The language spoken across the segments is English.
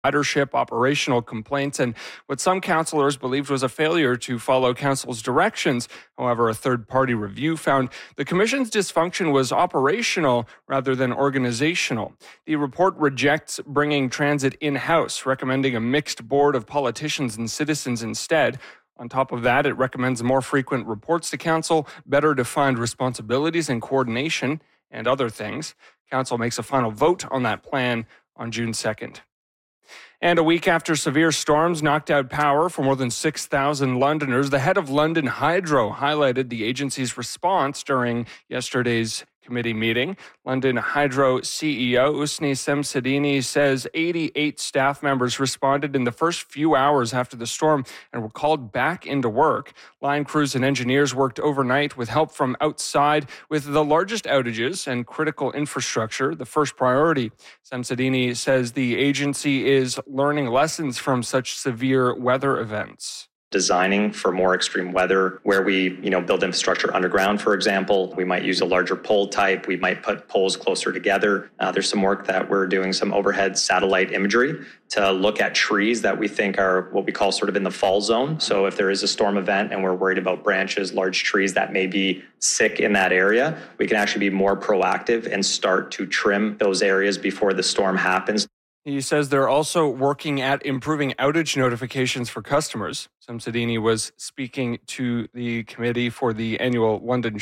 ridership, operational complaints, and what some councillors believed was a failure to follow council's directions. However, a third-party review found the commission's dysfunction was operational rather than organizational. The report rejects bringing transit in-house, recommending a mixed board of politicians and citizens instead. On top of that, it recommends more frequent reports to council, better defined responsibilities and coordination, and other things. Council makes a final vote on that plan on June 2nd. And a week after severe storms knocked out power for more than 6,000 Londoners, the head of London Hydro highlighted the agency's response during yesterday's committee meeting. London Hydro CEO Usni Semsadini says 88 staff members responded in the first few hours after the storm and were called back into work. Line crews and engineers worked overnight with help from outside, with the largest outages and critical infrastructure the first priority. Semsadini says the agency is learning lessons from such severe weather events. Designing for more extreme weather where we, build infrastructure underground, for example. We might use a larger pole type. We might put poles closer together. There's some work that we're doing, some overhead satellite imagery to look at trees that we think are what we call sort of in the fall zone. So if there is a storm event and we're worried about branches, large trees that may be sick in that area, we can actually be more proactive and start to trim those areas before the storm happens. He says they're also working at improving outage notifications for customers. Semsadini was speaking to the committee for the annual London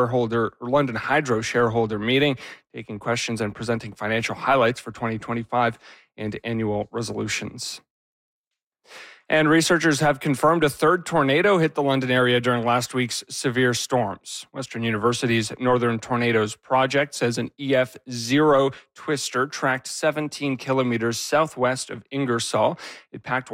Hydro shareholder meeting, taking questions and presenting financial highlights for 2025 and annual resolutions. And researchers have confirmed a third tornado hit the London area during last week's severe storms. Western University's Northern Tornadoes Project says an EF0 twister tracked 17 kilometers southwest of Ingersoll. It packed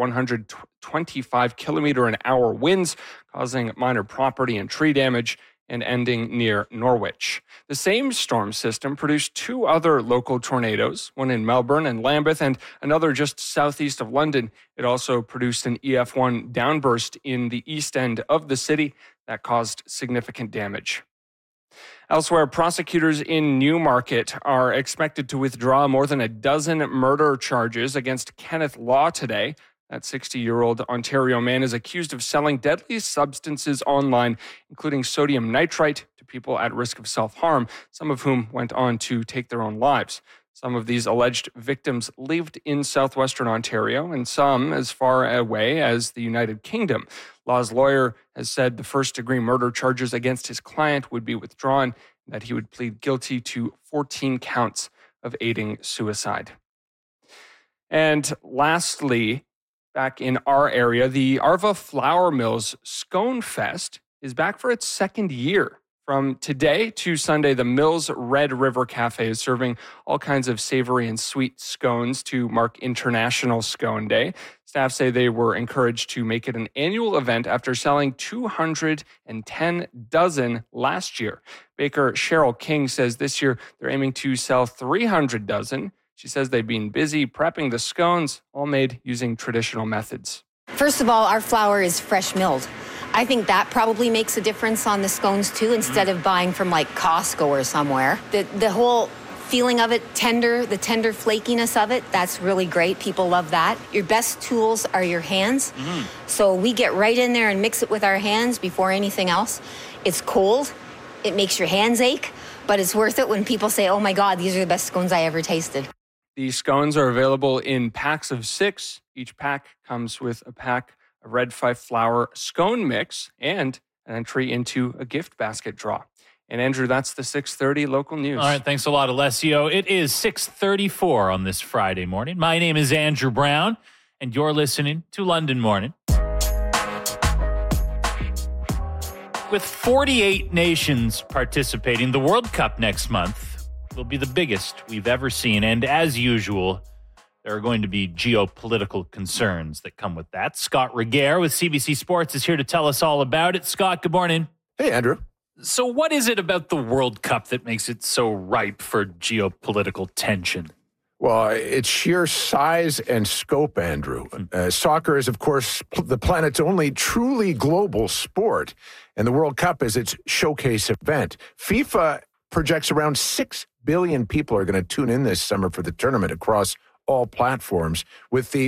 125 kilometer-an-hour winds, causing minor property and tree damage and ending near Norwich. The same storm system produced two other local tornadoes, one in Melbourne and Lambeth and another just southeast of London. It also produced an EF1 downburst in the east end of the city that caused significant damage. Elsewhere, prosecutors in Newmarket are expected to withdraw more than a dozen murder charges against Kenneth Law today. That 60-year-old Ontario man is accused of selling deadly substances online, including sodium nitrite, to people at risk of self-harm, some of whom went on to take their own lives. Some of these alleged victims lived in southwestern Ontario and some as far away as the United Kingdom. Law's lawyer has said the first-degree murder charges against his client would be withdrawn and that he would plead guilty to 14 counts of aiding suicide. And lastly, back in our area, the Arva Flour Mills Scone Fest is back for its second year. From today to Sunday, the Mills Red River Cafe is serving all kinds of savory and sweet scones to mark International Scone Day. Staff say they were encouraged to make it an annual event after selling 210 dozen last year. Baker Cheryl King says this year they're aiming to sell 300 dozen. She says they've been busy prepping the scones, all made using traditional methods. First of all, our flour is fresh milled. I think that probably makes a difference on the scones too, instead of buying from like Costco or somewhere. The whole feeling of it, the tender flakiness of it, that's really great. People love that. Your best tools are your hands. So we get right in there and mix it with our hands before anything else. It's cold. It makes your hands ache, but it's worth it when people say, oh my God, these are the best scones I ever tasted. The scones are available in packs of 6. Each pack comes with a pack of Red Fife flour scone mix and an entry into a gift basket draw. And Andrew, that's the 6:30 local news. All right, thanks a lot, Alessio. It is 6:34 on this Friday morning. My name is Andrew Brown, and you're listening to London Morning. With 48 nations participating, the World Cup next month will be the biggest we've ever seen. And as usual, there are going to be geopolitical concerns that come with that. Scott Regehr with CBC Sports is here to tell us all about it. Scott, good morning. Hey, Andrew. So what is it about the World Cup that makes it so ripe for geopolitical tension? Well, it's sheer size and scope, Andrew. Soccer is, of course, the planet's only truly global sport, and the World Cup is its showcase event. FIFA projects around 6 billion people are going to tune in this summer for the tournament across all platforms with the